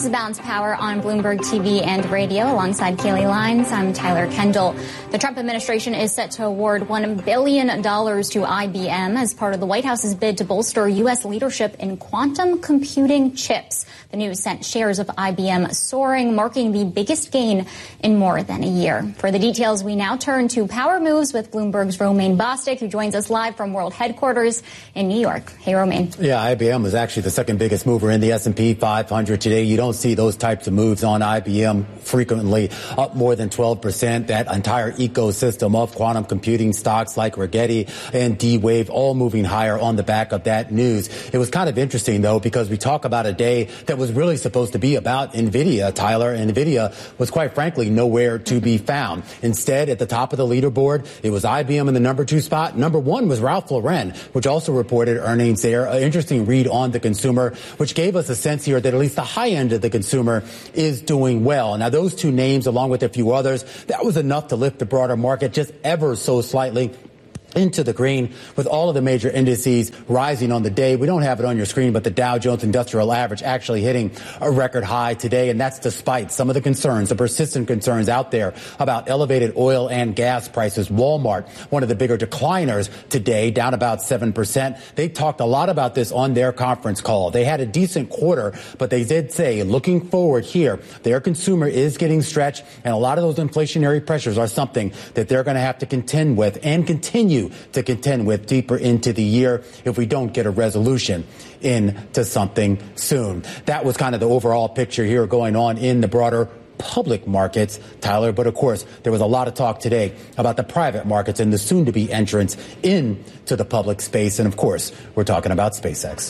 This is Balance Power on Bloomberg TV and radio. Alongside Kaylee Lines, I'm Tyler Kendall. The Trump administration is set to award $1 billion to IBM as part of the White House's bid to bolster U.S. leadership in quantum computing chips. The news sent shares of IBM soaring, marking the biggest gain in more than a year. For the details, we now turn to Power Moves with Bloomberg's Romaine Bostick, who joins us live from World Headquarters in New York. Hey, Romaine. Yeah, IBM was actually the second biggest mover in the S&P 500 today. You don't see those types of moves on IBM frequently, up more than 12%. That entire ecosystem of quantum computing stocks like Rigetti and D-Wave all moving higher on the back of that news. It was kind of interesting, though, because we talk about a day that was really supposed to be about NVIDIA, Tyler. NVIDIA was, quite frankly, nowhere to be found. Instead, at the top of the leaderboard, it was IBM in the number 2 spot. Number 1 was Ralph Lauren, which also reported earnings there. An interesting read on the consumer, which gave us a sense here that at least the high end of the consumer is doing well. Now, those two names, along with a few others, that was enough to lift the broader market just ever so slightly into the green, with all of the major indices rising on the day. We don't have it on your screen, but the Dow Jones Industrial Average actually hitting a record high today, and that's despite some of the concerns, the persistent concerns out there about elevated oil and gas prices. Walmart, one of the bigger decliners today, down about 7%. They talked a lot about this on their conference call. They had a decent quarter, but they did say, looking forward here, their consumer is getting stretched, and a lot of those inflationary pressures are something that they're going to have to contend with and continue to contend with deeper into the year if we don't get a resolution into something soon. That was kind of the overall picture here going on in the broader public markets, Tyler. But of course, there was a lot of talk today about the private markets and the soon-to-be entrance into the public space. And of course, we're talking about SpaceX.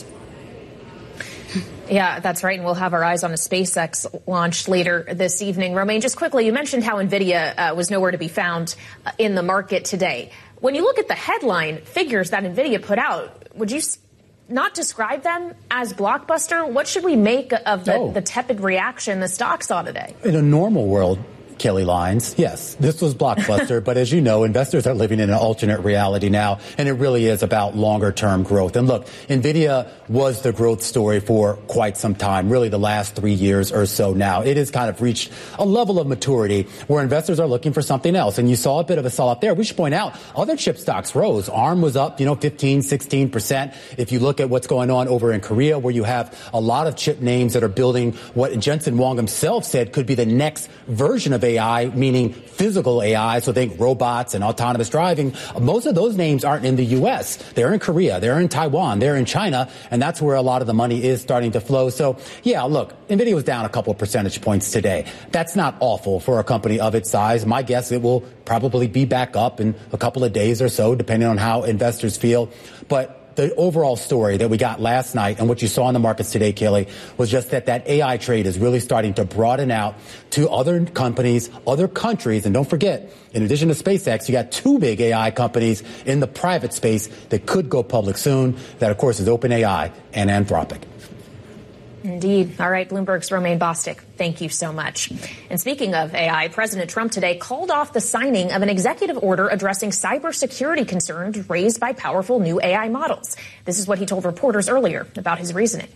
Yeah, that's right. And we'll have our eyes on a SpaceX launch later this evening. Romaine, just quickly, you mentioned how NVIDIA was nowhere to be found in the market today. When you look at the headline figures that NVIDIA put out, would you not describe them as blockbuster? What should we make of the tepid reaction the stock saw today? In a normal world, Kelly Lines, yes, this was blockbuster, but as you know, investors are living in an alternate reality now, and it really is about longer-term growth. And look, NVIDIA was the growth story for quite some time, really the last 3 years or so now. It has kind of reached a level of maturity where investors are looking for something else, and you saw a bit of a sell-off there. We should point out, other chip stocks rose. ARM was up, 15, 16%. If you look at what's going on over in Korea, where you have a lot of chip names that are building what Jensen Huang himself said could be the next version of AI, meaning physical AI, so think robots and autonomous driving. Most of those names aren't in the U.S. They're in Korea, they're in Taiwan, they're in China, and that's where a lot of the money is starting to flow. So, yeah, look, NVIDIA was down a couple of percentage points today. That's not awful for a company of its size. My guess, it will probably be back up in a couple of days or so, depending on how investors feel. But the overall story that we got last night and what you saw in the markets today, Kelly, was just that AI trade is really starting to broaden out to other companies, other countries. And don't forget, in addition to SpaceX, you got 2 big AI companies in the private space that could go public soon. That, of course, is OpenAI and Anthropic. Indeed. All right, Bloomberg's Romaine Bostick, thank you so much. And speaking of AI, President Trump today called off the signing of an executive order addressing cybersecurity concerns raised by powerful new AI models. This is what he told reporters earlier about his reasoning.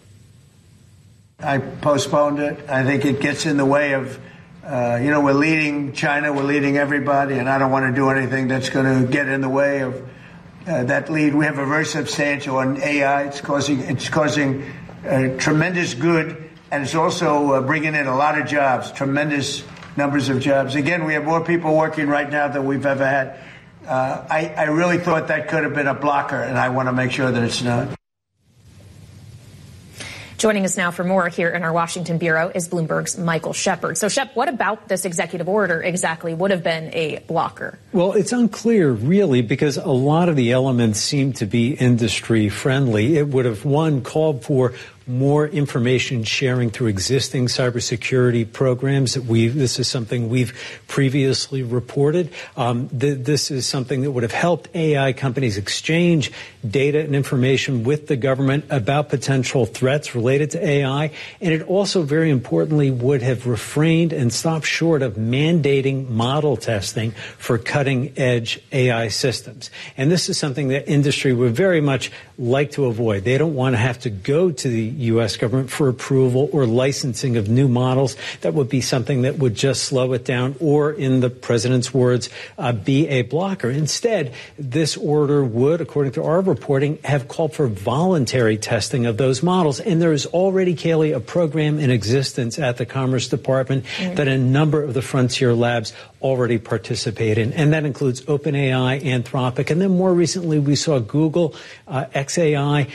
I postponed it. I think it gets in the way of, we're leading China, we're leading everybody, and I don't want to do anything that's going to get in the way of that lead. We have a very substantial on AI. It's causing tremendous good, and it's also bringing in a lot of jobs, tremendous numbers of jobs. Again, we have more people working right now than we've ever had. I really thought that could have been a blocker, and I want to make sure that it's not. Joining us now for more here in our Washington bureau is Bloomberg's Michael Shepard. So, Shep, what about this executive order exactly would have been a blocker? Well, it's unclear, really, because a lot of the elements seem to be industry friendly. It would have, one, called for more information sharing through existing cybersecurity programs. This is something we've previously reported. This is something that would have helped AI companies exchange data and information with the government about potential threats related to AI. And it also, very importantly, would have refrained and stopped short of mandating model testing for cutting-edge AI systems. And this is something that industry would very much like to avoid. They don't want to have to go to the U.S. government for approval or licensing of new models. That would be something that would just slow it down or, in the president's words, be a blocker. Instead, this order would, according to our reporting, have called for voluntary testing of those models. And there is already, Kaylee, a program in existence at the Commerce Department that a number of the frontier labs already participate in. And that includes OpenAI, Anthropic, and then more recently we saw Google, xAI,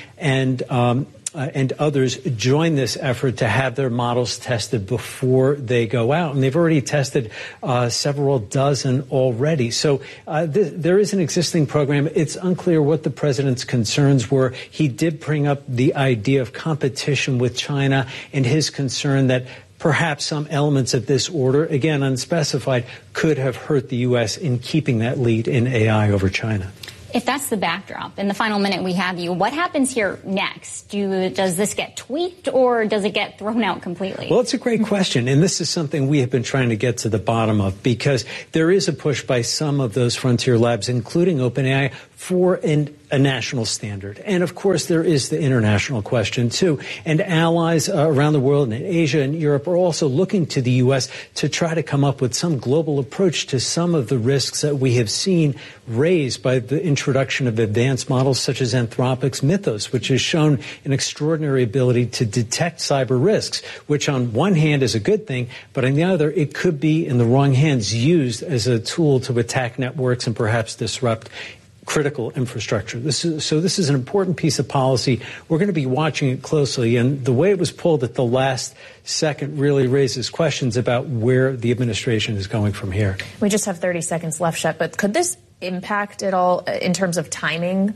and others join this effort to have their models tested before they go out. And they've already tested several dozen already. So there is an existing program. It's unclear what the president's concerns were. He did bring up the idea of competition with China and his concern that perhaps some elements of this order, again unspecified, could have hurt the U.S. in keeping that lead in AI over China. If that's the backdrop, in the final minute we have you, what happens here next? Does this get tweaked or does it get thrown out completely? Well, it's a great question, and this is something we have been trying to get to the bottom of, because there is a push by some of those frontier labs, including OpenAI, for a national standard. And of course, there is the international question too. And allies around the world and in Asia and Europe are also looking to the U.S. to try to come up with some global approach to some of the risks that we have seen raised by the introduction of advanced models such as Anthropic's Mythos, which has shown an extraordinary ability to detect cyber risks, which on one hand is a good thing, but on the other, it could be in the wrong hands used as a tool to attack networks and perhaps disrupt critical infrastructure. This is an important piece of policy. We're going to be watching it closely, and the way it was pulled at the last second really raises questions about where the administration is going from here. We just have 30 seconds left, Shep, but could this impact at all in terms of timing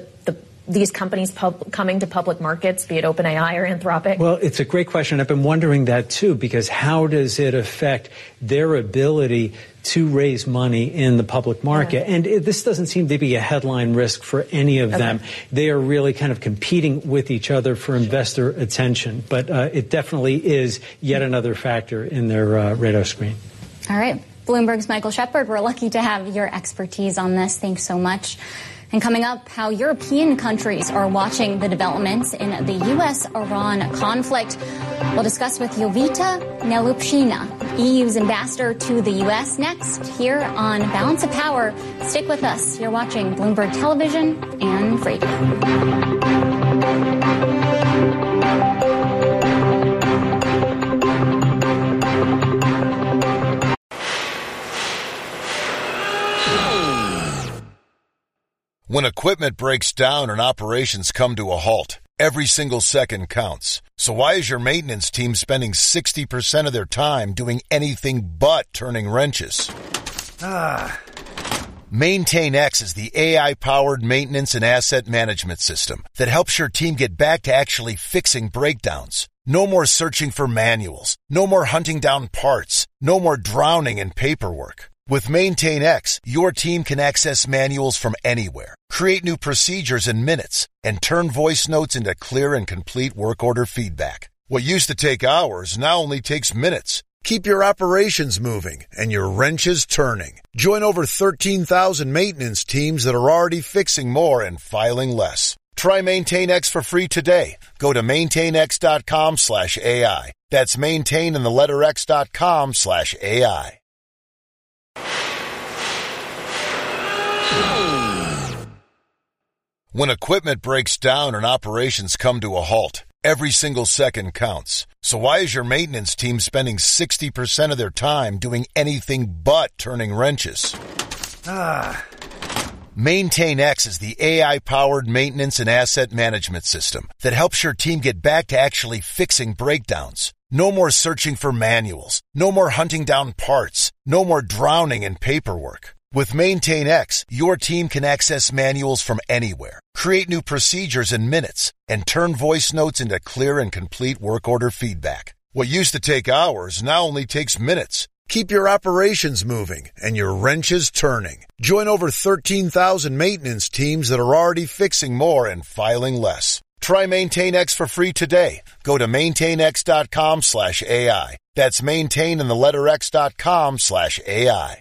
these companies coming to public markets, be it OpenAI or Anthropic? Well, it's a great question. I've been wondering that too, because how does it affect their ability to raise money in the public market? And this doesn't seem to be a headline risk for any of them. They are really kind of competing with each other for investor attention. But it definitely is yet another factor in their radar screen. All right. Bloomberg's Michael Shepard, we're lucky to have your expertise on this. Thanks so much. And coming up, how European countries are watching the developments in the U.S.-Iran conflict. We'll discuss with Jovita Nelupshina, EU's ambassador to the U.S., next here on Balance of Power. Stick with us. You're watching Bloomberg Television and Radio. When equipment breaks down and operations come to a halt, every single second counts. So why is your maintenance team spending 60% of their time doing anything but turning wrenches? MaintainX is the AI-powered maintenance and asset management system that helps your team get back to actually fixing breakdowns. No more searching for manuals. No more hunting down parts. No more drowning in paperwork. With MaintainX, your team can access manuals from anywhere, create new procedures in minutes, and turn voice notes into clear and complete work order feedback. What used to take hours now only takes minutes. Keep your operations moving and your wrenches turning. Join over 13,000 maintenance teams that are already fixing more and filing less. Try MaintainX for free today. Go to maintainx.com/AI. That's maintain and the letter x.com/AI. When equipment breaks down and operations come to a halt, every single second counts. So why is your maintenance team spending 60% of their time doing anything but turning wrenches? MaintainX is the AI-powered maintenance and asset management system that helps your team get back to actually fixing breakdowns. No more searching for manuals. No more hunting down parts. No more drowning in paperwork. With MaintainX, your team can access manuals from anywhere, create new procedures in minutes, and turn voice notes into clear and complete work order feedback. What used to take hours now only takes minutes. Keep your operations moving and your wrenches turning. Join over 13,000 maintenance teams that are already fixing more and filing less. Try MaintainX for free today. Go to maintainx.com/AI. That's maintain and the letter x.com/AI.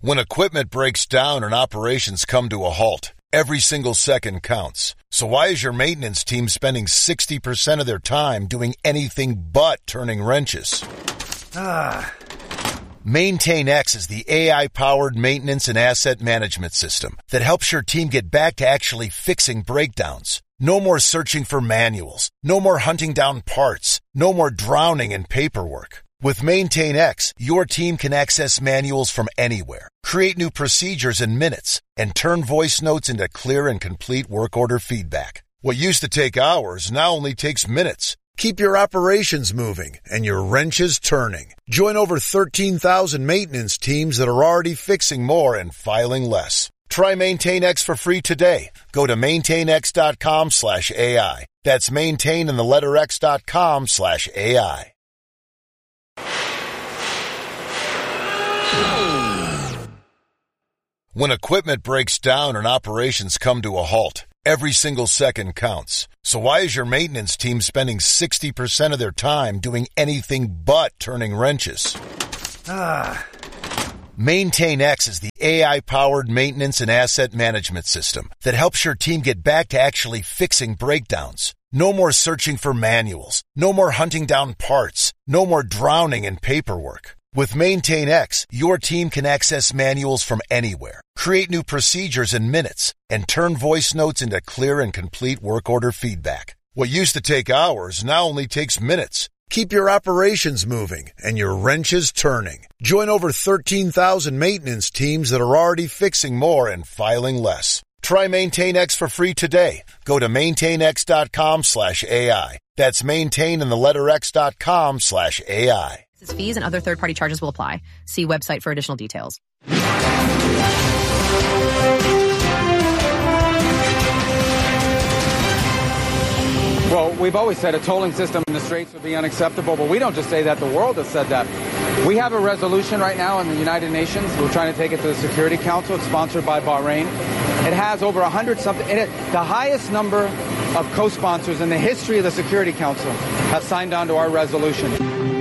When equipment breaks down and operations come to a halt, every single second counts. So why is your maintenance team spending 60% of their time doing anything but turning wrenches? MaintainX is the AI-powered maintenance and asset management system that helps your team get back to actually fixing breakdowns. No more searching for manuals. No more hunting down parts. No more drowning in paperwork. With MaintainX, your team can access manuals from anywhere, create new procedures in minutes, and turn voice notes into clear and complete work order feedback. What used to take hours now only takes minutes. Keep your operations moving and your wrenches turning. Join over 13,000 maintenance teams that are already fixing more and filing less. Try MaintainX for free today. Go to maintainx.com/AI. That's maintain and the letter x.com/AI. When equipment breaks down and operations come to a halt, every single second counts. So why is your maintenance team spending 60% of their time doing anything but turning wrenches? MaintainX is the AI-powered maintenance and asset management system that helps your team get back to actually fixing breakdowns. No more searching for manuals. No more hunting down parts. No more drowning in paperwork. With MaintainX, your team can access manuals from anywhere, create new procedures in minutes, and turn voice notes into clear and complete work order feedback. What used to take hours now only takes minutes. Keep your operations moving and your wrenches turning. Join over 13,000 maintenance teams that are already fixing more and filing less. Try MaintainX for free today. Go to maintainx.com/AI. That's maintain and the letter x.com/AI. Fees and other third-party charges will apply. See website for additional details. Well, we've always said a tolling system in the Straits would be unacceptable, but we don't just say that. The world has said that. We have a resolution right now in the United Nations. We're trying to take it to the Security Council. It's sponsored by Bahrain. It has over 100-something in it. The highest number of co-sponsors in the history of the Security Council have signed on to our resolution.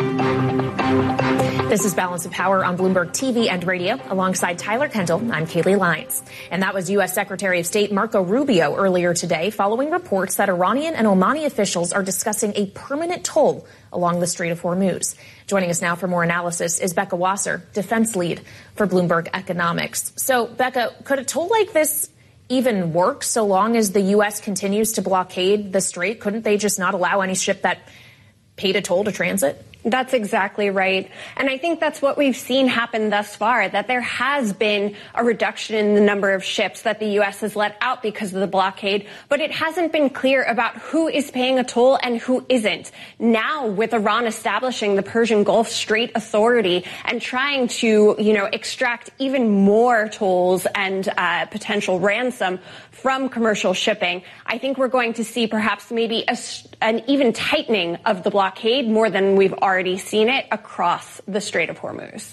This is Balance of Power on Bloomberg TV and radio. Alongside Tyler Kendall, I'm Kaylee Lyons. And that was U.S. Secretary of State Marco Rubio earlier today, following reports that Iranian and Omani officials are discussing a permanent toll along the Strait of Hormuz. Joining us now for more analysis is Becca Wasser, defense lead for Bloomberg Economics. So, Becca, could a toll like this even work so long as the U.S. continues to blockade the Strait? Couldn't they just not allow any ship that paid a toll to transit? That's exactly right. And I think that's what we've seen happen thus far, that there has been a reduction in the number of ships that the U.S. has let out because of the blockade, but it hasn't been clear about who is paying a toll and who isn't. Now, with Iran establishing the Persian Gulf Strait Authority and trying to, extract even more tolls and potential ransom from commercial shipping, I think we're going to see perhaps maybe an even tightening of the blockade more than we've already seen it across the Strait of Hormuz.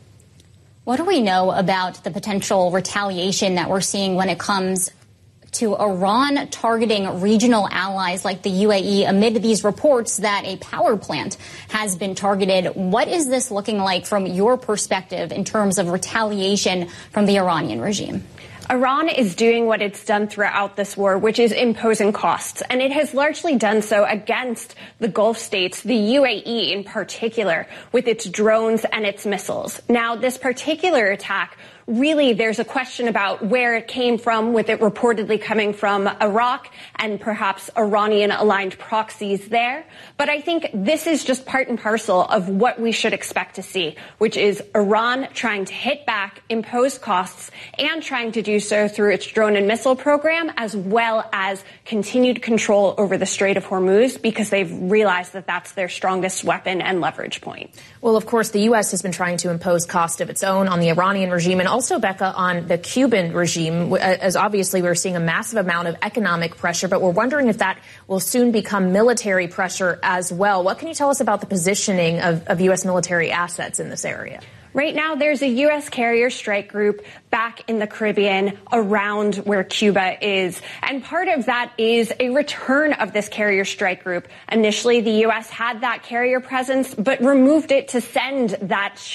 What do we know about the potential retaliation that we're seeing when it comes to Iran targeting regional allies like the UAE amid these reports that a power plant has been targeted? What is this looking like from your perspective in terms of retaliation from the Iranian regime? Iran is doing what it's done throughout this war, which is imposing costs. And it has largely done so against the Gulf states, the UAE in particular, with its drones and its missiles. Now, this particular attack, really, there's a question about where it came from, with it reportedly coming from Iraq and perhaps Iranian-aligned proxies there. But I think this is just part and parcel of what we should expect to see, which is Iran trying to hit back, impose costs, and trying to do so through its drone and missile program, as well as continued control over the Strait of Hormuz, because they've realized that that's their strongest weapon and leverage point. Well, of course, the U.S. has been trying to impose cost of its own on the Iranian regime and also, Becca, on the Cuban regime, as obviously we're seeing a massive amount of economic pressure, but we're wondering if that will soon become military pressure as well. What can you tell us about the positioning of U.S. military assets in this area? Right now, there's a U.S. carrier strike group back in the Caribbean around where Cuba is. And part of that is a return of this carrier strike group. Initially, the U.S. had that carrier presence, but removed it to send that ship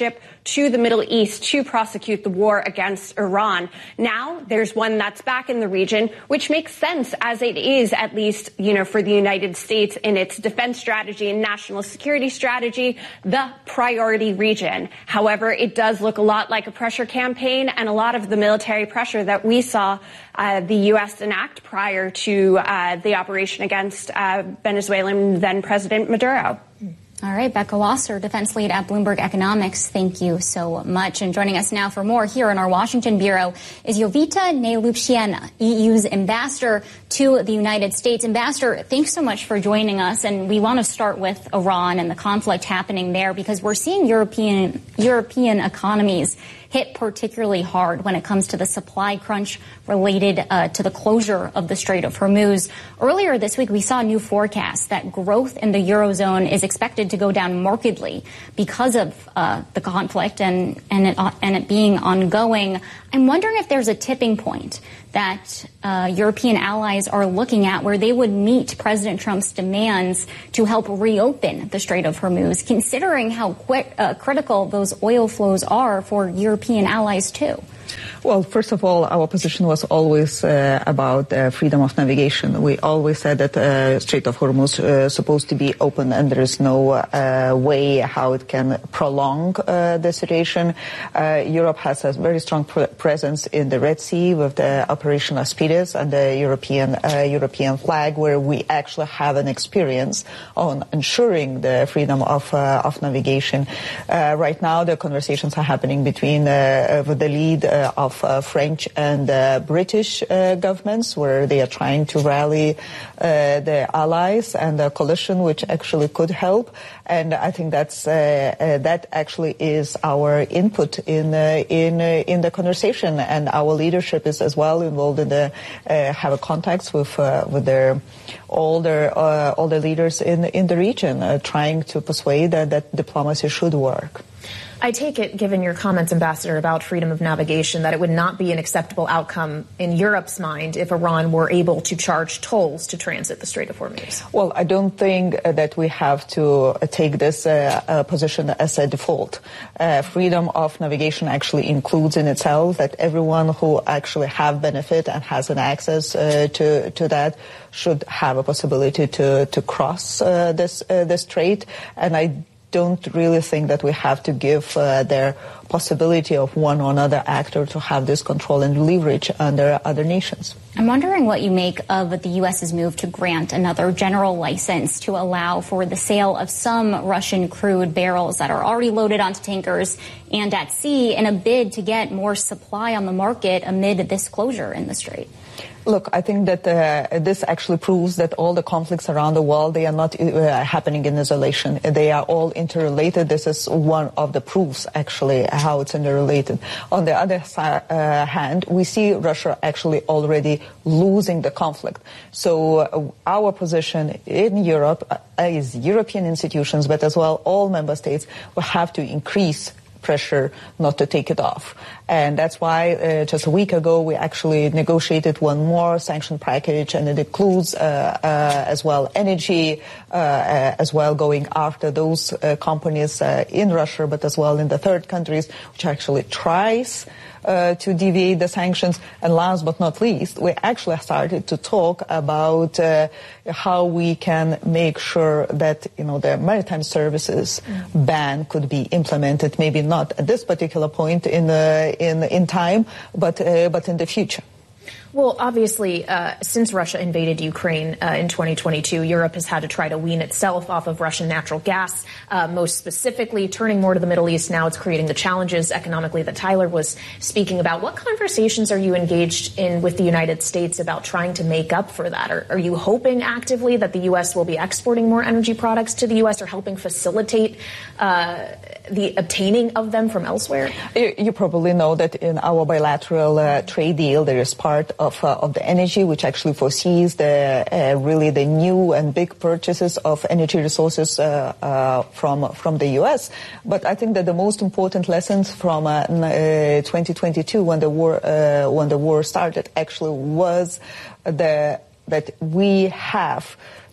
to the Middle East to prosecute the war against Iran. Now there's one that's back in the region, which makes sense as it is, at least, for the United States in its defense strategy and national security strategy, the priority region. However, it does look a lot like a pressure campaign, and a lot of the military pressure that we saw the U.S. enact prior to the operation against Venezuelan then President Maduro. All right, Becca Wasser, defense lead at Bloomberg Economics. Thank you so much. And joining us now for more here in our Washington bureau is Jovita Nelupshina, EU's ambassador to the United States. Ambassador, thanks so much for joining us. And we want to start with Iran and the conflict happening there, because we're seeing European economies hit particularly hard when it comes to the supply crunch related to the closure of the Strait of Hormuz. Earlier this week, we saw a new forecast that growth in the Eurozone is expected to go down markedly because of the conflict and it being ongoing. I'm wondering if there's a tipping point that European allies are looking at where they would meet President Trump's demands to help reopen the Strait of Hormuz, considering how critical those oil flows are for European allies too. Well, first of all, our position was always about freedom of navigation. We always said that Strait of Hormuz is supposed to be open, and there is no way how it can prolong the situation. Europe has a very strong presence in the Red Sea with the Operation Aspides and the European flag, where we actually have an experience on ensuring the freedom of navigation. Right now, the conversations are happening between with the lead of French and British governments, where they are trying to rally their allies and a coalition which actually could help. And I think that actually is our input in the conversation, and our leadership is as well involved in the have contacts with all the leaders in the region, trying to persuade that diplomacy should work. I take it, given your comments, Ambassador, about freedom of navigation, that it would not be an acceptable outcome in Europe's mind if Iran were able to charge tolls to transit the Strait of Hormuz. Well, I don't think that we have to take this position as a default. Freedom of navigation actually includes in itself that everyone who actually have benefit and has an access to that should have a possibility to cross this strait. And I don't really think that we have to give their possibility of one or another actor to have this control and leverage under other nations. I'm wondering what you make of the U.S.'s move to grant another general license to allow for the sale of some Russian crude barrels that are already loaded onto tankers and at sea in a bid to get more supply on the market amid this closure in the strait. Look, I think that this actually proves that all the conflicts around the world, they are not happening in isolation. They are all interrelated. This is one of the proofs, actually, how it's interrelated. On the other hand, we see Russia actually already losing the conflict. So our position in Europe is European institutions, but as well all member states will have to increase pressure not to take it off. And that's why just a week ago we actually negotiated one more sanction package, and it includes as well energy, as well going after those companies in Russia, but as well in the third countries, which actually tries to deviate the sanctions. And last but not least, we actually started to talk about how we can make sure that, the maritime services ban could be implemented, maybe not at this particular point in time, but in the future. Well, obviously, since Russia invaded Ukraine in 2022, Europe has had to try to wean itself off of Russian natural gas, most specifically turning more to the Middle East. Now it's creating the challenges economically that Tyler was speaking about. What conversations are you engaged in with the United States about trying to make up for that? Are you hoping actively that the U.S. will be exporting more energy products to the U.S. or helping facilitate the obtaining of them from elsewhere? You probably know that in our bilateral trade deal, there is part of the energy which actually foresees really the new and big purchases of energy resources from the U.S. But I think that the most important lessons from 2022, when the war started, actually was that we have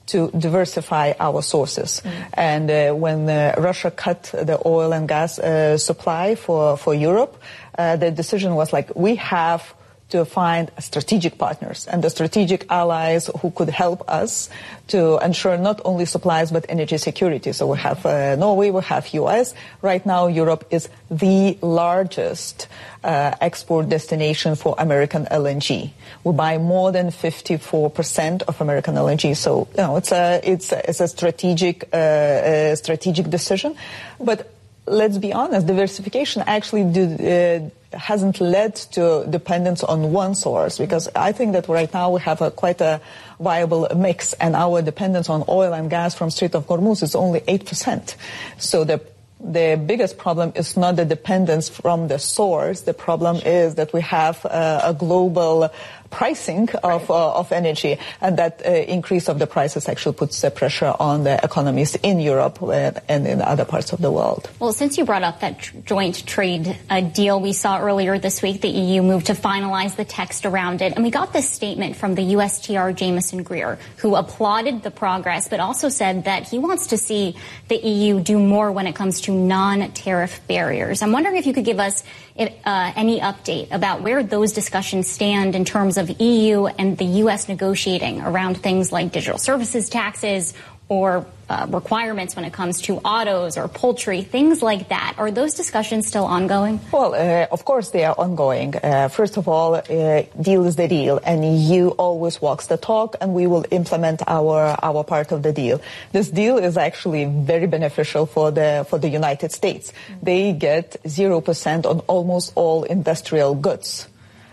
to diversify our sources. And when Russia cut the oil and gas supply for Europe, the decision was like, we have to find strategic partners and the strategic allies who could help us to ensure not only supplies but energy security. So we have Norway, we have US. Right now, Europe is the largest export destination for American LNG. We buy more than 54% of American LNG. So it's a strategic decision. But let's be honest, diversification actually hasn't led to dependence on one source, because I think that right now we have quite a viable mix, and our dependence on oil and gas from Strait of Hormuz is only 8%. So the biggest problem is not the dependence from the source. The problem is that we have a global pricing of energy, and that increase of the prices actually puts the pressure on the economies in Europe and in other parts of the world. Well, since you brought up that joint trade deal we saw earlier this week, the EU moved to finalize the text around it, and we got this statement from the USTR Jameson Greer, who applauded the progress but also said that he wants to see the EU do more when it comes to non-tariff barriers. I'm wondering if you could give us any update about where those discussions stand in terms of EU and the U.S. negotiating around things like digital services taxes or requirements when it comes to autos or poultry, things like that. Are those discussions still ongoing? Well, of course they are ongoing. First of all, deal is the deal, and EU always walks the talk, and we will implement our part of the deal. This deal is actually very beneficial for the United States. They get 0% on almost all industrial goods.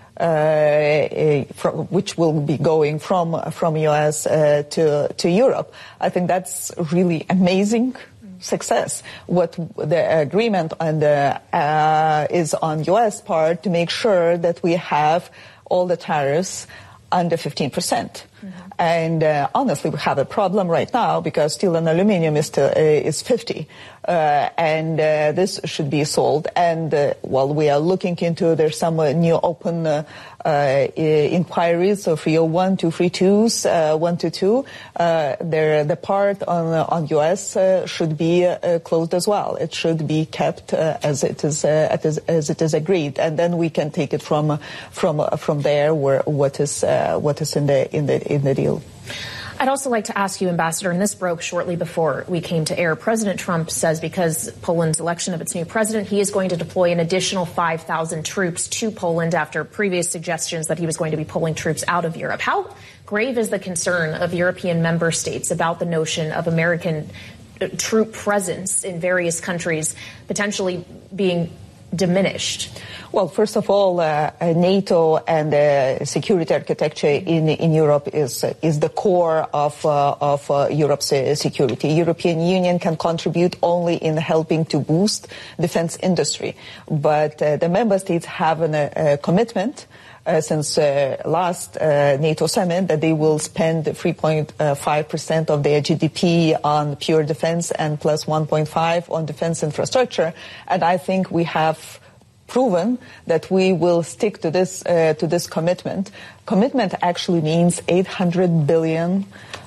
Which will be going from US to Europe. I think that's really amazing success. What the agreement is on US part to make sure that we have all the tariffs under 15%. And honestly, we have a problem right now because steel and aluminum is 50, and this should be solved. And while we are looking into, there's some new open inquiries, so 301, 232s, 122. The part on US should be closed as well. It should be kept as it is agreed, and then we can take it from there where what is in the deal. I'd also like to ask you, Ambassador, and this broke shortly before we came to air. President Trump says because Poland's election of its new president, he is going to deploy an additional 5,000 troops to Poland after previous suggestions that he was going to be pulling troops out of Europe. How grave is the concern of European member states about the notion of American troop presence in various countries potentially being diminished? Well, first of all, NATO and the security architecture in Europe is the core of Europe's security. European Union can contribute only in helping to boost defense industry, but the member states have a commitment since last NATO summit that they will spend 3.5% of their GDP on pure defense and plus 1.5 on defense infrastructure, and I think we have proven that we will stick to this commitment. Commitment actually means $800 billion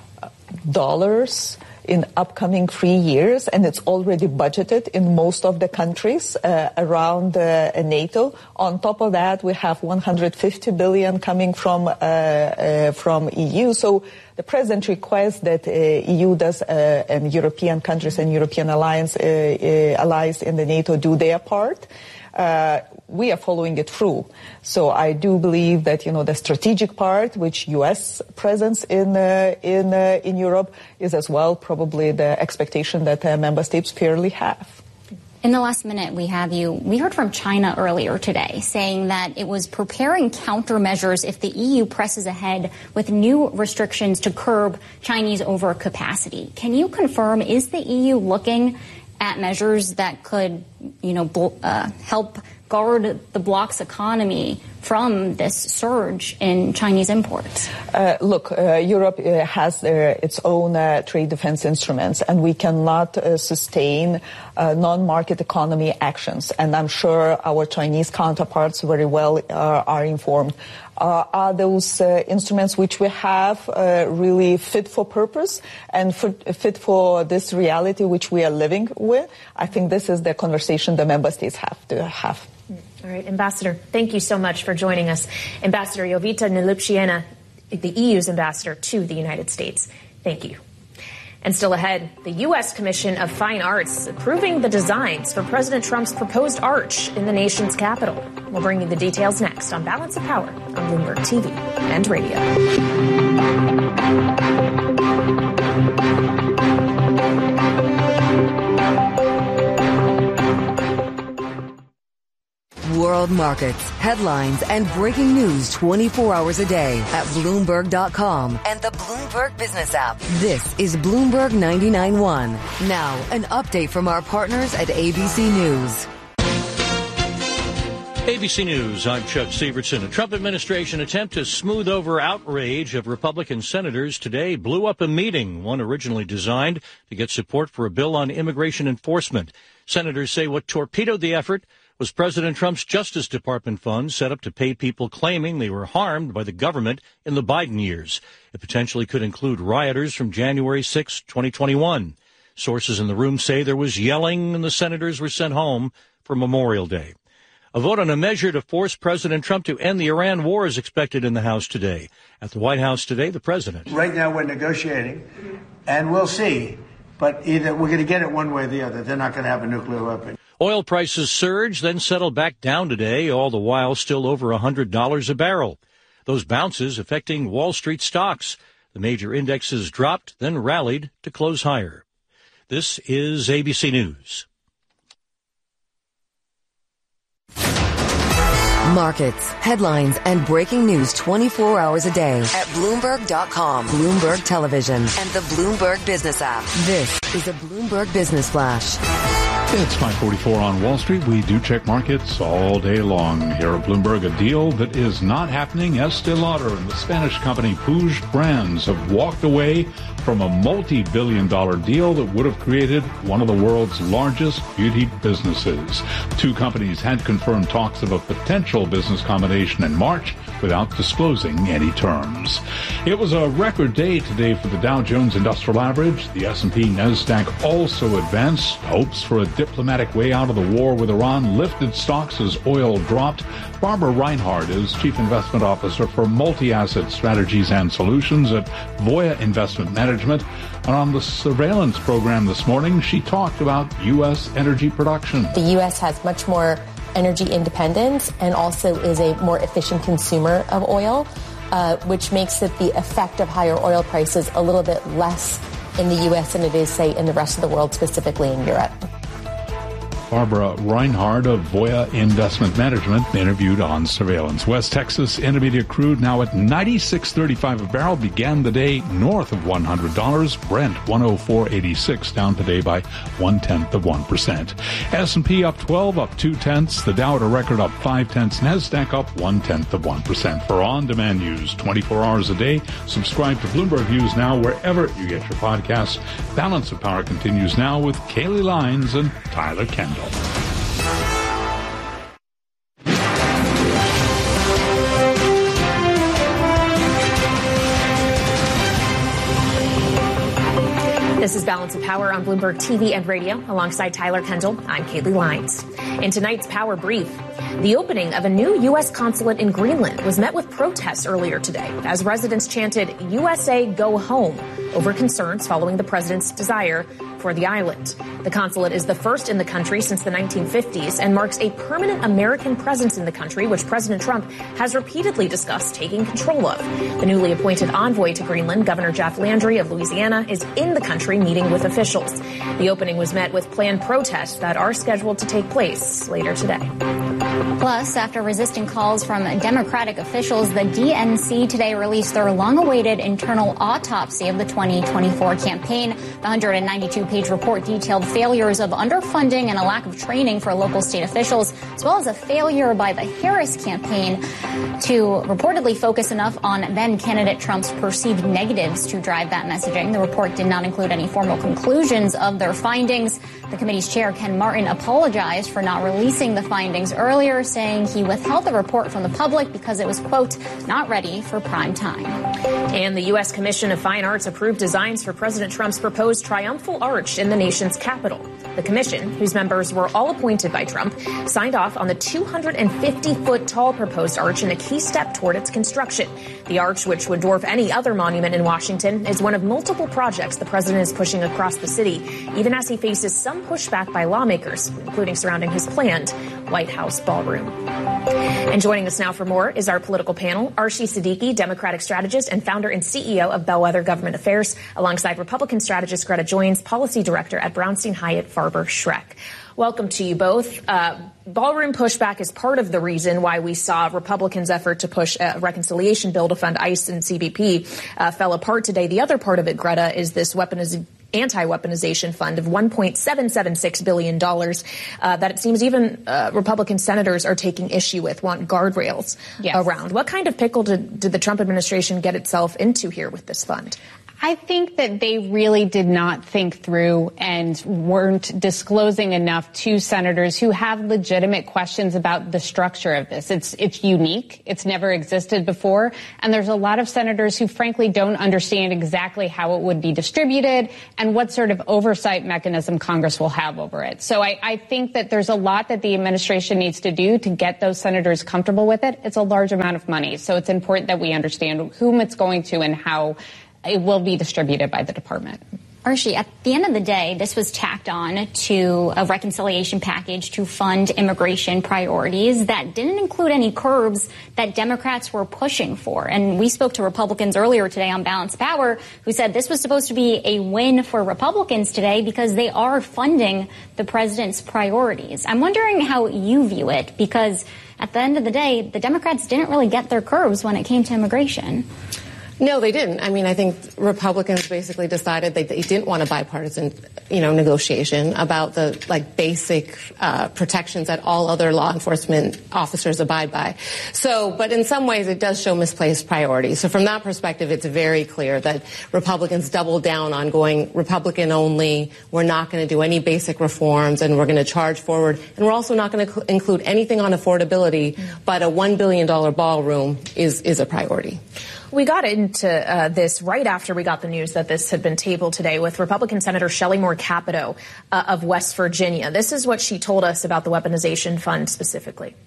in upcoming 3 years, and it's already budgeted in most of the countries around NATO. On top of that, we have $150 billion coming from EU. So the president requests that EU does and European countries and European allies in the NATO do their part. We are following it through. So I do believe that, the strategic part, which U.S. presence in Europe, is as well probably the expectation that member states fairly have. In the last minute we have you, we heard from China earlier today saying that it was preparing countermeasures if the EU presses ahead with new restrictions to curb Chinese overcapacity. Can you confirm, is the EU looking at measures that could, help guard the bloc's economy from this surge in Chinese imports? Look, Europe has its own trade defense instruments, and we cannot sustain non-market economy actions. And I'm sure our Chinese counterparts very well are informed. Are those instruments which we have really fit for purpose and fit for this reality which we are living with? I think this is the conversation the member states have to have. All right, Ambassador, thank you so much for joining us. Ambassador Jovita Nalipshina, the EU's ambassador to the United States. Thank you. And still ahead, the U.S. Commission of Fine Arts approving the designs for President Trump's proposed arch in the nation's capital. We'll bring you the details next on Balance of Power on Bloomberg TV and radio. World markets, headlines, and breaking news 24 hours a day at Bloomberg.com and the Bloomberg Business app. This is Bloomberg 99.1. Now, an update from our partners at ABC News. ABC News, I'm Chuck Severson. A Trump administration attempt to smooth over outrage of Republican senators today blew up a meeting, one originally designed to get support for a bill on immigration enforcement. Senators say what torpedoed the effort was President Trump's Justice Department funds set up to pay people claiming they were harmed by the government in the Biden years. It potentially could include rioters from January 6, 2021. Sources in the room say there was yelling and the senators were sent home for Memorial Day. A vote on a measure to force President Trump to end the Iran war is expected in the House today. At the White House today, the president. Right now we're negotiating, and we'll see. But either we're going to get it one way or the other. They're not going to have a nuclear weapon. Oil prices surged, then settled back down today, all the while still over $100 a barrel. Those bounces affecting Wall Street stocks. The major indexes dropped, then rallied to close higher. This is ABC News. Markets, headlines, and breaking news 24 hours a day at Bloomberg.com, Bloomberg Television, and the Bloomberg Business app. This is a Bloomberg Business Flash. It's 5:44 on Wall Street. We do check markets all day long. Here at Bloomberg, a deal that is not happening. Estée Lauder and the Spanish company Puig Brands have walked away from a multi-billion-dollar deal that would have created one of the world's largest beauty businesses. Two companies had confirmed talks of a potential business combination in March without disclosing any terms. It was a record day today for the Dow Jones Industrial Average. The S&P NASDAQ also advanced. Hopes for a diplomatic way out of the war with Iran lifted stocks as oil dropped. Barbara Reinhardt is Chief Investment Officer for Multi-Asset Strategies and Solutions at Voya Investment Management. And on the surveillance program this morning, she talked about U.S. energy production. The U.S. has much more energy independence and also is a more efficient consumer of oil, which makes it the effect of higher oil prices a little bit less in the U.S. than it is, say, in the rest of the world, specifically in Europe. Barbara Reinhardt of Voya Investment Management interviewed on surveillance. West Texas Intermediate crude now at $96.35 a barrel, began the day north of $100. Brent 104.86, down today by 0.1%. S&P up 12, up 0.2. The Dow at a record up 0.5. NASDAQ up 0.1%. For on-demand news 24 hours a day, subscribe to Bloomberg News now wherever you get your podcasts. Balance of Power continues now with Kaylee Lines and Tyler Kendall. This is Balance of Power on Bloomberg TV and radio. Alongside Tyler Kendall, I'm Kaylee Lines. In tonight's Power Brief, the opening of a new U.S. consulate in Greenland was met with protests earlier today as residents chanted USA Go Home over concerns following the president's desire for the island. The consulate is the first in the country since the 1950s and marks a permanent American presence in the country, which President Trump has repeatedly discussed taking control of. The newly appointed envoy to Greenland, Governor Jeff Landry of Louisiana, is in the country meeting with officials. The opening was met with planned protests that are scheduled to take place later today. Plus, after resisting calls from Democratic officials, the DNC today released their long-awaited internal autopsy of the 2024 campaign. The 192-page report detailed failures of underfunding and a lack of training for local state officials, as well as a failure by the Harris campaign to reportedly focus enough on then-candidate Trump's perceived negatives to drive that messaging. The report did not include any formal conclusions of their findings. The committee's chair, Ken Martin, apologized for not releasing the findings earlier, saying he withheld the report from the public because it was, quote, not ready for prime time. And the U.S. Commission of Fine Arts approved designs for President Trump's proposed triumphal arch in the nation's capital. The commission, whose members were all appointed by Trump, signed off on the 250-foot tall proposed arch in a key step toward its construction. The arch, which would dwarf any other monument in Washington, is one of multiple projects the president is pushing across the city, even as he faces some pushback by lawmakers, including surrounding his planned White House ballroom. And joining us now for more is our political panel, Arshie Siddiqui, Democratic strategist and founder and CEO of Bellwether Government Affairs, alongside Republican strategist Greta Joynes, policy director at Brownstein Hyatt Farber Schreck. Welcome to you both. Ballroom pushback is part of the reason why we saw Republicans' effort to push a reconciliation bill to fund ICE and CBP fell apart today. The other part of it, Greta, is this anti-weaponization fund of $1.776 billion that it seems even Republican senators are taking issue with, want guardrails around. What kind of pickle did the Trump administration get itself into here with this fund? I think that they really did not think through and weren't disclosing enough to senators who have legitimate questions about the structure of this. It's unique. It's never existed before. And there's a lot of senators who frankly don't understand exactly how it would be distributed and what sort of oversight mechanism Congress will have over it. So I think that there's a lot that the administration needs to do to get those senators comfortable with it. It's a large amount of money. So it's important that we understand whom it's going to and how it will be distributed by the department. Arshie, at the end of the day, this was tacked on to a reconciliation package to fund immigration priorities that didn't include any curbs that Democrats were pushing for. And we spoke to Republicans earlier today on Balance Power who said this was supposed to be a win for Republicans today because they are funding the president's priorities. I'm wondering how you view it, because at the end of the day, the Democrats didn't really get their curbs when it came to immigration. No, they didn't. I mean, I think Republicans basically decided they didn't want a bipartisan, negotiation about the basic protections that all other law enforcement officers abide by. So, but in some ways it does show misplaced priorities. So from that perspective, it's very clear that Republicans doubled down on going Republican only. We're not going to do any basic reforms, and we're going to charge forward. And we're also not going to include anything on affordability, but a $1 billion ballroom is a priority. We got into this right after we got the news that this had been tabled today with Republican Senator Shelley Moore Capito of West Virginia. This is what she told us about the weaponization fund specifically.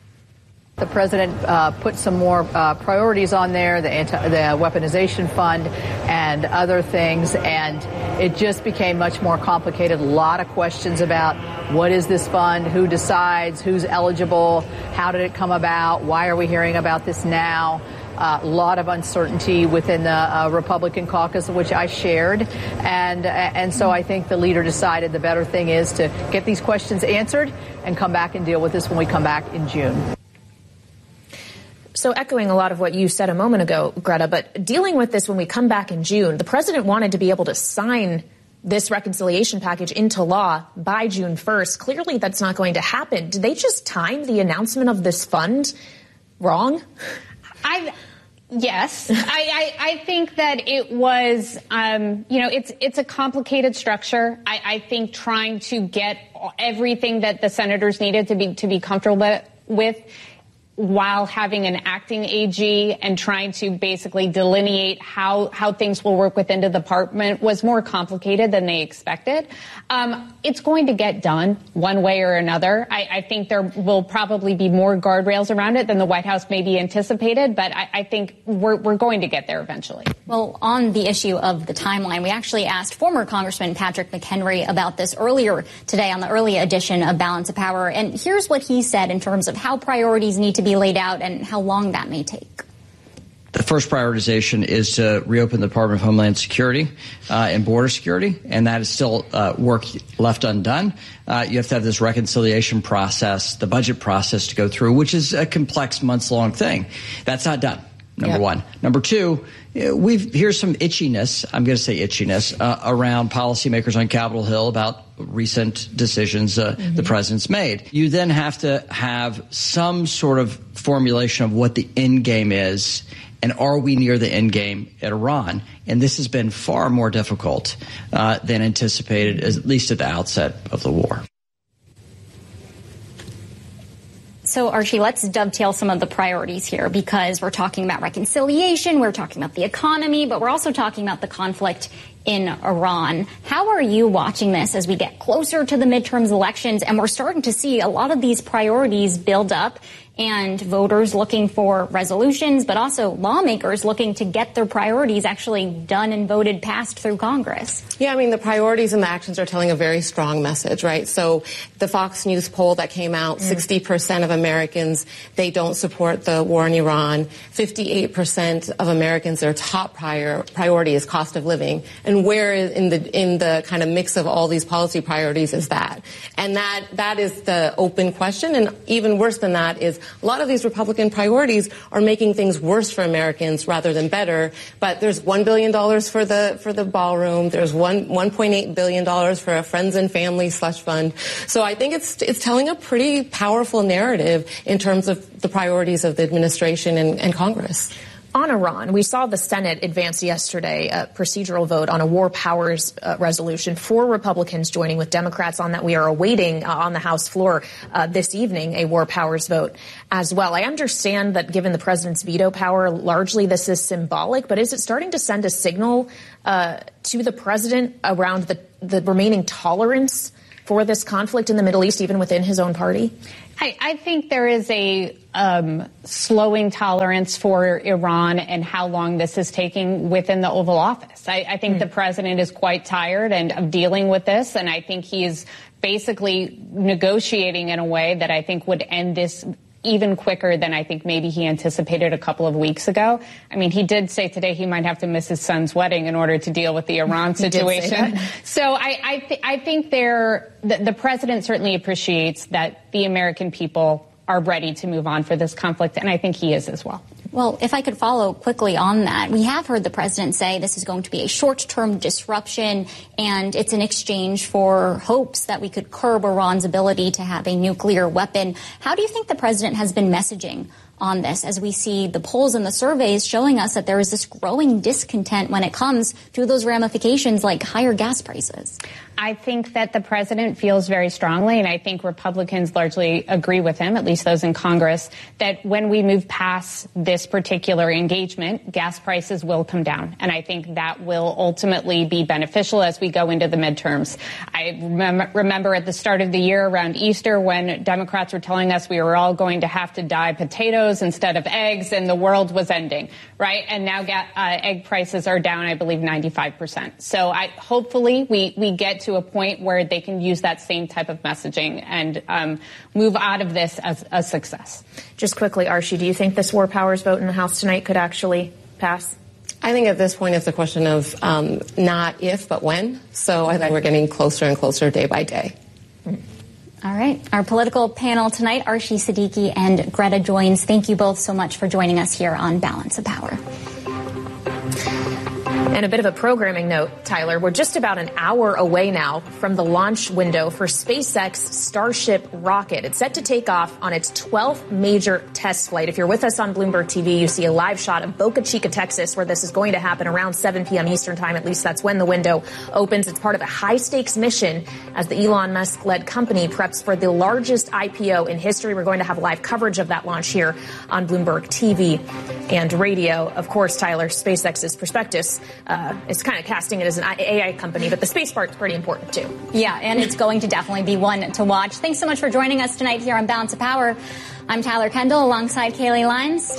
The president put some more priorities on there, the weaponization fund and other things, and it just became much more complicated. A lot of questions about what is this fund, who decides, who's eligible, how did it come about, why are we hearing about this now? A lot of uncertainty within the Republican caucus, which I shared. And so I think the leader decided the better thing is to get these questions answered and come back and deal with this when we come back in June. So echoing a lot of what you said a moment ago, Greta, but dealing with this when we come back in June, the president wanted to be able to sign this reconciliation package into law by June 1st. Clearly that's not going to happen. Did they just time the announcement of this fund wrong? Yes, I think that it was, it's a complicated structure. I think trying to get everything that the senators needed to be comfortable with while having an acting AG and trying to basically delineate how things will work within the department was more complicated than they expected. It's going to get done one way or another. I think there will probably be more guardrails around it than the White House maybe anticipated, but I think we're going to get there eventually. Well, on the issue of the timeline, we actually asked former Congressman Patrick McHenry about this earlier today on the early edition of Balance of Power, and here's what he said in terms of how priorities need to be laid out and how long that may take. The first prioritization is to reopen the Department of Homeland Security and border security, and that is still work left undone. You have to have this reconciliation process, the budget process to go through, which is a complex months-long thing. That's not done, number one. Number two, here's some itchiness, I'm going to say itchiness, around policymakers on Capitol Hill about recent decisions the president's made. You then have to have some sort of formulation of what the end game is, and are we near the end game at Iran? And this has been far more difficult than anticipated, at least at the outset of the war. So, Archie, let's dovetail some of the priorities here, because we're talking about reconciliation, we're talking about the economy, but we're also talking about the conflict in Iran. How are you watching this as we get closer to the midterms elections and we're starting to see a lot of these priorities build up, and voters looking for resolutions, but also lawmakers looking to get their priorities actually done and voted past through Congress? Yeah, I mean, the priorities and the actions are telling a very strong message, right? So the Fox News poll that came out, 60% of Americans, they don't support the war in Iran. 58% of Americans, their top priority is cost of living. And where in the kind of mix of all these policy priorities is that? And that is the open question. And even worse than that is a lot of these Republican priorities are making things worse for Americans rather than better. But there's $1 billion for the ballroom. There's $1.8 billion for a friends and family slush fund. So I think it's telling a pretty powerful narrative in terms of the priorities of the administration and Congress. On Iran, we saw the Senate advance yesterday a procedural vote on a war powers resolution. 4 Republicans joining with Democrats on that. We are awaiting on the House floor this evening a war powers vote as well. I understand that given the president's veto power, largely this is symbolic, but is it starting to send a signal to the president around the remaining tolerance for this conflict in the Middle East, even within his own party? I think there is a slowing tolerance for Iran and how long this is taking within the Oval Office. I think the president is quite tired of dealing with this, and I think he is basically negotiating in a way that I think would end this even quicker than I think maybe he anticipated a couple of weeks ago. I mean, he did say today he might have to miss his son's wedding in order to deal with the Iran situation. So I think the president certainly appreciates that the American people are ready to move on for this conflict, and I think he is as well. Well, if I could follow quickly on that, we have heard the president say this is going to be a short-term disruption, and it's an exchange for hopes that we could curb Iran's ability to have a nuclear weapon. How do you think the president has been messaging on this, as we see the polls and the surveys showing us that there is this growing discontent when it comes to those ramifications like higher gas prices? I think that the president feels very strongly, and I think Republicans largely agree with him, at least those in Congress, that when we move past this particular engagement, gas prices will come down. And I think that will ultimately be beneficial as we go into the midterms. I remember at the start of the year around Easter when Democrats were telling us we were all going to have to dye potatoes instead of eggs and the world was ending, right? And now egg prices are down, I believe, 95%. So hopefully we get to a point where they can use that same type of messaging and move out of this as a success. Just quickly, Archie, do you think this war powers vote in the House tonight could actually pass? I think at this point it's a question of not if, but when. So I think we're getting closer and closer day by day. All right. Our political panel tonight, Archie Siddiqui and Greta Joins. Thank you both so much for joining us here on Balance of Power. And a bit of a programming note, Tyler, we're just about an hour away now from the launch window for SpaceX Starship rocket. It's set to take off on its 12th major test flight. If you're with us on Bloomberg TV, you see a live shot of Boca Chica, Texas, where this is going to happen around 7 p.m. Eastern time. At least that's when the window opens. It's part of a high-stakes mission as the Elon Musk-led company preps for the largest IPO in history. We're going to have live coverage of that launch here on Bloomberg TV and radio. Of course, Tyler, SpaceX's prospectus is kind of casting it as an AI company, but the space part's pretty important, too. Yeah, and it's going to definitely be one to watch. Thanks so much for joining us tonight here on Balance of Power. I'm Tyler Kendall alongside Kaylee Lyons.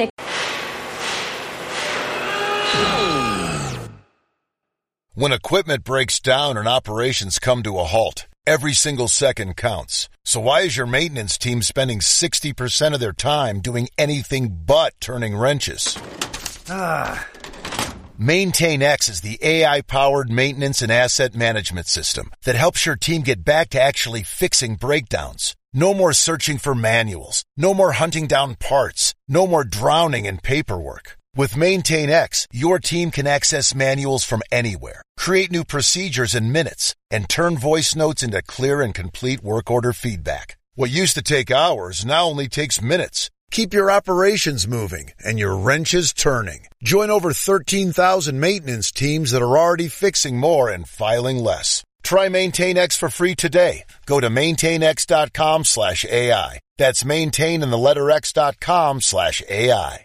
When equipment breaks down and operations come to a halt, every single second counts. So why is your maintenance team spending 60% of their time doing anything but turning wrenches? MaintainX is the AI-powered maintenance and asset management system that helps your team get back to actually fixing breakdowns. No more searching for manuals. No more hunting down parts. No more drowning in paperwork. With MaintainX, your team can access manuals from anywhere, create new procedures in minutes, and turn voice notes into clear and complete work order feedback. What used to take hours now only takes minutes. Keep your operations moving and your wrenches turning. Join over 13,000 maintenance teams that are already fixing more and filing less. Try MaintainX for free today. Go to maintainx.com/AI. That's maintain and the letter x.com/AI.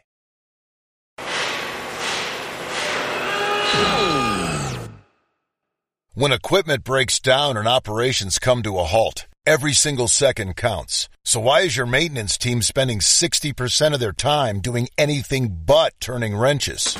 When equipment breaks down and operations come to a halt, every single second counts. So why is your maintenance team spending 60% of their time doing anything but turning wrenches?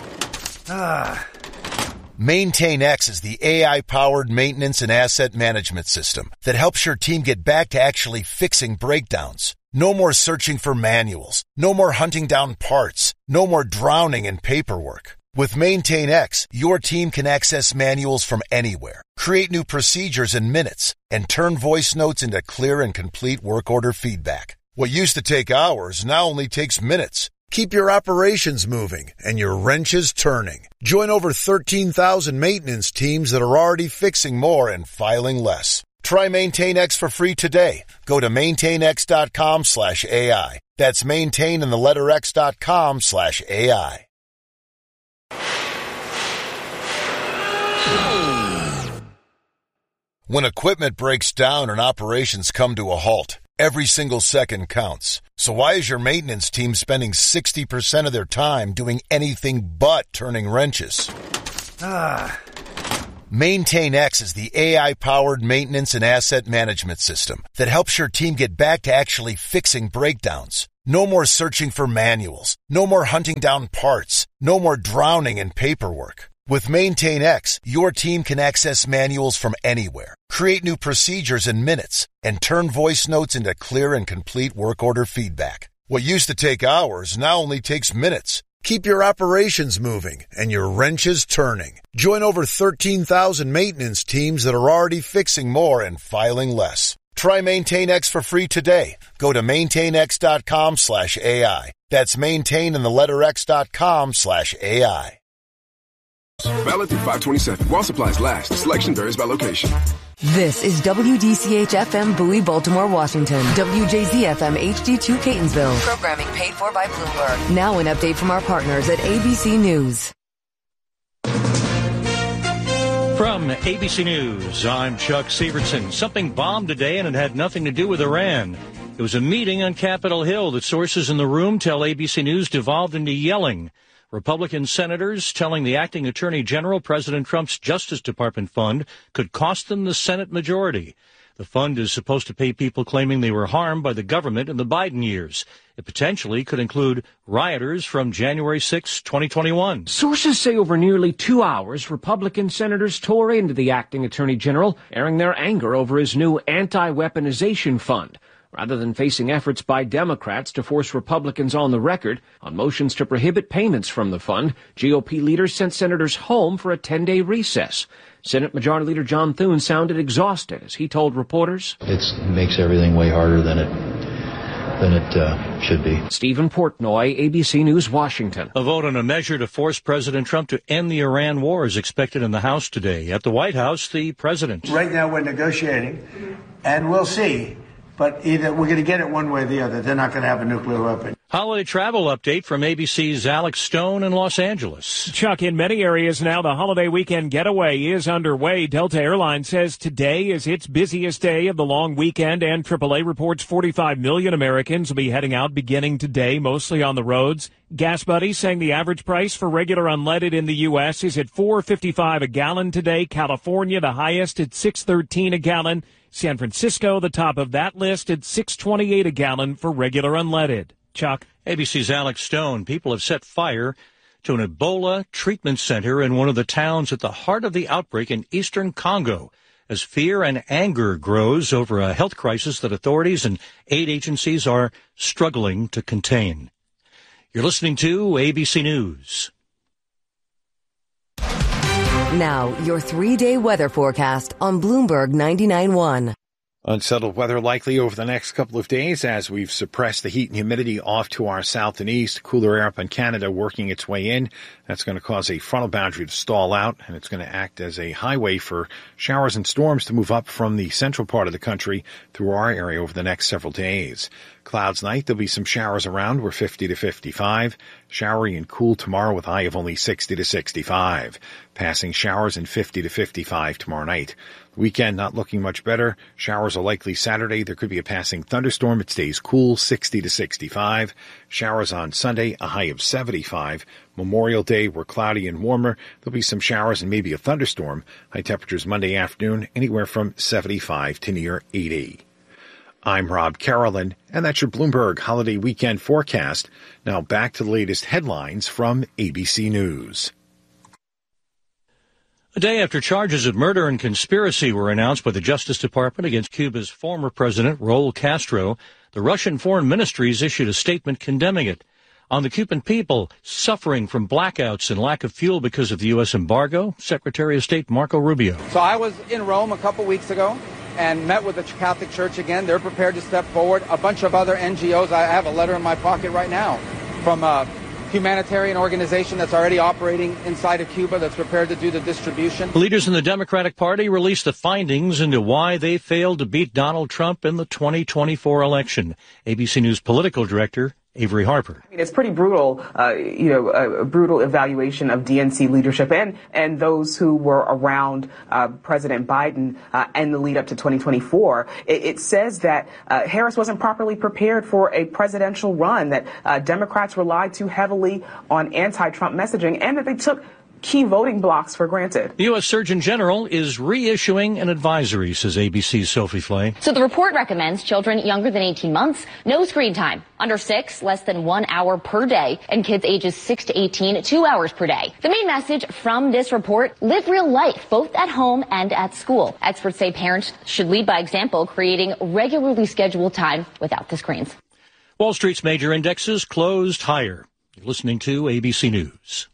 MaintainX is the AI-powered maintenance and asset management system that helps your team get back to actually fixing breakdowns. No more searching for manuals. No more hunting down parts. No more drowning in paperwork. With MaintainX, your team can access manuals from anywhere, create new procedures in minutes, and turn voice notes into clear and complete work order feedback. What used to take hours now only takes minutes. Keep your operations moving and your wrenches turning. Join over 13,000 maintenance teams that are already fixing more and filing less. Try MaintainX for free today. Go to maintainx.com/AI. That's maintain and the letter x.com/AI. When equipment breaks down and operations come to a halt, every single second counts. So why is your maintenance team spending 60% of their time doing anything but turning wrenches? MaintainX is the AI-powered maintenance and asset management system that helps your team get back to actually fixing breakdowns. No more searching for manuals. No more hunting down parts. No more drowning in paperwork. With MaintainX, your team can access manuals from anywhere, create new procedures in minutes, and turn voice notes into clear and complete work order feedback. What used to take hours now only takes minutes. Keep your operations moving and your wrenches turning. Join over 13,000 maintenance teams that are already fixing more and filing less. Try MaintainX for free today. Go to maintainx.com/AI. That's maintain and the letter x.com/AI. Valid through 5/27. While supplies last, selection varies by location. This is WDCH-FM Bowie, Baltimore, Washington. WJZ-FM HD2 Catonsville. Programming paid for by Bloomberg. Now an update from our partners at ABC News. From ABC News, I'm Chuck Severson. Something bombed today and it had nothing to do with Iran. It was a meeting on Capitol Hill that sources in the room tell ABC News devolved into yelling. Republican senators telling the acting attorney general President Trump's Justice Department fund could cost them the Senate majority. The fund is supposed to pay people claiming they were harmed by the government in the Biden years. It potentially could include rioters from January 6, 2021. Sources say over nearly 2 hours, Republican senators tore into the acting attorney general, airing their anger over his new anti-weaponization fund. Rather than facing efforts by Democrats to force Republicans on the record on motions to prohibit payments from the fund, GOP leaders sent senators home for a 10-day recess. Senate Majority Leader John Thune sounded exhausted as he told reporters, "It makes everything way harder than it should be." Stephen Portnoy, ABC News, Washington. A vote on a measure to force President Trump to end the Iran war is expected in the House today. At the White House, the president. Right now we're negotiating, and we'll see. But either we're going to get it one way or the other. They're not going to have a nuclear weapon. Holiday travel update from ABC's Alex Stone in Los Angeles. Chuck, in many areas now, the holiday weekend getaway is underway. Delta Airlines says today is its busiest day of the long weekend, and AAA reports 45 million Americans will be heading out beginning today, mostly on the roads. Gas Buddy saying the average price for regular unleaded in the U.S. is at $4.55 a gallon today. California, the highest at $6.13 a gallon. San Francisco, the top of that list at $6.28 a gallon for regular unleaded. Chuck. ABC's Alex Stone. People have set fire to an Ebola treatment center in one of the towns at the heart of the outbreak in eastern Congo as fear and anger grows over a health crisis that authorities and aid agencies are struggling to contain. You're listening to ABC News. Now, your 3-day weather forecast on Bloomberg 99.1. Unsettled weather likely over the next couple of days as we've suppressed the heat and humidity off to our south and east. Cooler air up in Canada working its way in. That's going to cause a frontal boundary to stall out, and it's going to act as a highway for showers and storms to move up from the central part of the country through our area over the next several days. Clouds night, there'll be some showers around. We're 50 to 55. Showery and cool tomorrow with a high of only 60 to 65. Passing showers and 50 to 55 tomorrow night. Weekend not looking much better. Showers are likely Saturday. There could be a passing thunderstorm. It stays cool, 60 to 65. Showers on Sunday, a high of 75. Memorial Day, we're cloudy and warmer. There'll be some showers and maybe a thunderstorm. High temperatures Monday afternoon, anywhere from 75 to near 80. I'm Rob Carolyn, and that's your Bloomberg Holiday Weekend forecast. Now back to the latest headlines from ABC News. A day after charges of murder and conspiracy were announced by the Justice Department against Cuba's former president, Raul Castro, the Russian Foreign Ministry has issued a statement condemning it. On the Cuban people suffering from blackouts and lack of fuel because of the U.S. embargo, Secretary of State Marco Rubio. So I was in Rome a couple weeks ago and met with the Catholic Church again. They're prepared to step forward. A bunch of other NGOs. I have a letter in my pocket right now from a humanitarian organization that's already operating inside of Cuba that's prepared to do the distribution. Leaders in the Democratic Party released the findings into why they failed to beat Donald Trump in the 2024 election. ABC News political director Avery Harper. I mean, it's pretty brutal, a brutal evaluation of DNC leadership and those who were around President Biden and the lead up to 2024. It says that Harris wasn't properly prepared for a presidential run, that Democrats relied too heavily on anti-Trump messaging, and that they took key voting blocks for granted. The U.S. Surgeon General is reissuing an advisory, says ABC's Sophie Flay. So the report recommends children younger than 18 months, no screen time. Under 6, less than 1 hour per day. And kids ages 6 to 18, 2 hours per day. The main message from this report, live real life, both at home and at school. Experts say parents should lead by example, creating regularly scheduled time without the screens. Wall Street's major indexes closed higher. You're listening to ABC News.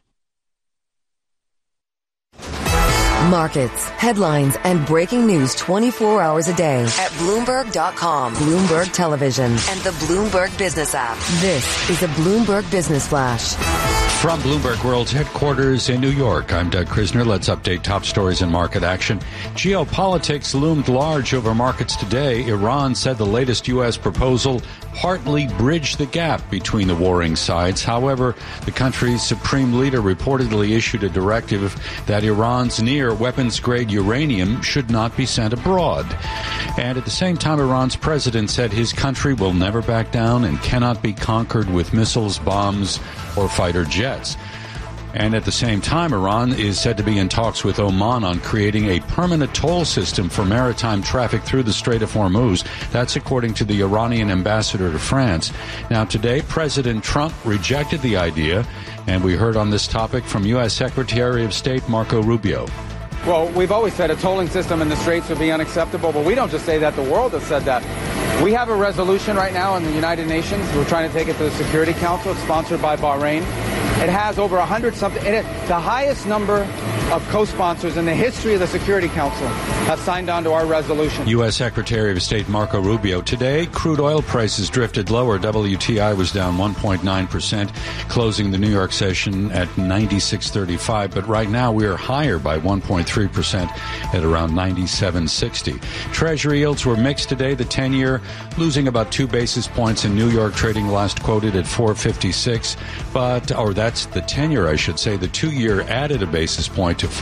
Markets, headlines, and breaking news 24 hours a day at Bloomberg.com, Bloomberg Television, and the Bloomberg Business app. This is a Bloomberg Business Flash. From Bloomberg World's headquarters in New York, I'm Doug Krisner. Let's update top stories in market action. Geopolitics loomed large over markets today. Iran said the latest U.S. proposal partly bridged the gap between the warring sides. However, the country's supreme leader reportedly issued a directive that Iran's near weapons-grade uranium should not be sent abroad. And at the same time, Iran's president said his country will never back down and cannot be conquered with missiles, bombs, or fighter jets. And at the same time, Iran is said to be in talks with Oman on creating a permanent toll system for maritime traffic through the Strait of Hormuz. That's according to the Iranian ambassador to France. Now, today, President Trump rejected the idea, and we heard on this topic from U.S. Secretary of State Marco Rubio. Well, we've always said a tolling system in the Straits would be unacceptable, but we don't just say that. The world has said that. We have a resolution right now in the United Nations. We're trying to take it to the Security Council. It's sponsored by Bahrain. It has over 100-something. The highest number of co-sponsors in the history of the Security Council have signed on to our resolution. U.S. Secretary of State Marco Rubio. Today, crude oil prices drifted lower. WTI was down 1.9%, closing the New York session at 96.35. But right now, we are higher by 1.3% at around 97.60. Treasury yields were mixed today. The 10-year losing about 2 basis points in New York, trading last quoted at 4.56. Or that's the 10-year, I should say. The 2-year added a basis point to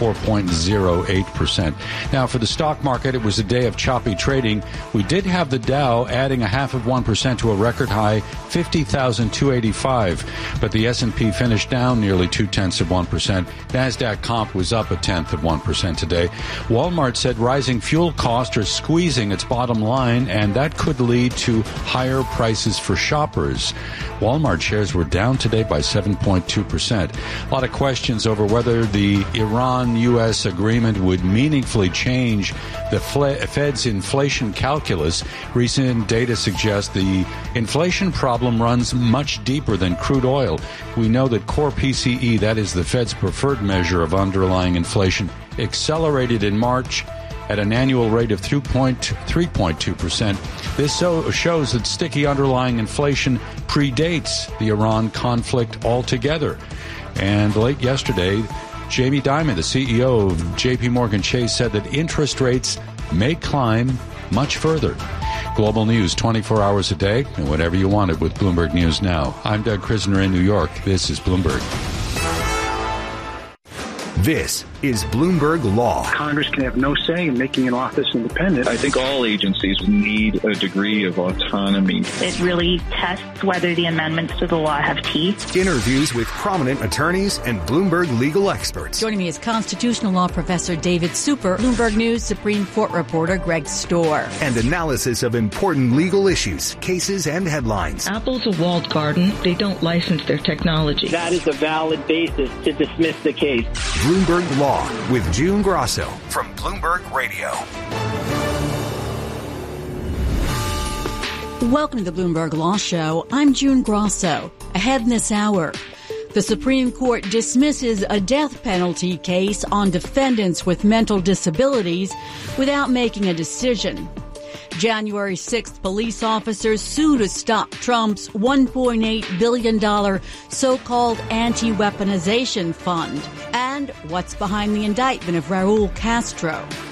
4.08%. Now, for the stock market, it was a day of choppy trading. We did have the Dow adding 0.5% to a record high, 50,285. But the S&P finished down nearly 0.2%. NASDAQ comp was up 0.1% today. Walmart said rising fuel costs are squeezing its bottom line, and that could lead to higher prices for shoppers. Walmart shares were down today by 7.2%. A lot of questions over whether the Iran Iran-U.S. agreement would meaningfully change the Fed's inflation calculus. Recent data suggests the inflation problem runs much deeper than crude oil. We know that core PCE, that is the Fed's preferred measure of underlying inflation, accelerated in March at an annual rate of 3.2%. This shows that sticky underlying inflation predates the Iran conflict altogether. And late yesterday, Jamie Dimon, the CEO of JP Morgan Chase, said that interest rates may climb much further. Global news 24 hours a day and whatever you wanted with Bloomberg News Now. I'm Doug Krisner in New York. This is Bloomberg. This is Bloomberg Law. Congress can have no say in making an office independent. I think all agencies need a degree of autonomy. It really tests whether the amendments to the law have teeth. Interviews with prominent attorneys and Bloomberg legal experts. Joining me is constitutional law professor David Super, Bloomberg News Supreme Court reporter Greg Storr. And analysis of important legal issues, cases, and headlines. Apple's a walled garden. They don't license their technology. That is a valid basis to dismiss the case. Bloomberg Law with June Grosso from Bloomberg Radio. Welcome to the Bloomberg Law Show. I'm June Grosso. Ahead in this hour, the Supreme Court dismisses a death penalty case on defendants with mental disabilities without making a decision. January 6th, police officers sue to stop Trump's $1.8 billion so-called anti-weaponization fund. And what's behind the indictment of Raul Castro?